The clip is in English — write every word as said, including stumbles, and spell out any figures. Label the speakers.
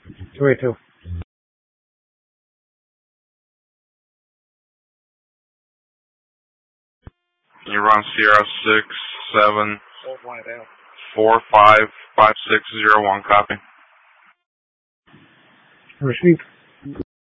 Speaker 1: two eight two.
Speaker 2: You run Sierra six seven four five five six zero one. Copy.
Speaker 1: Received.